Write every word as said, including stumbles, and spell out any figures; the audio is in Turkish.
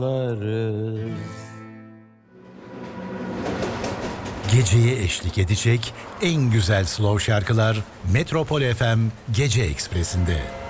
varız. Geceye eşlik edecek en güzel slow şarkılar Metropol F M Gece Ekspresi'nde.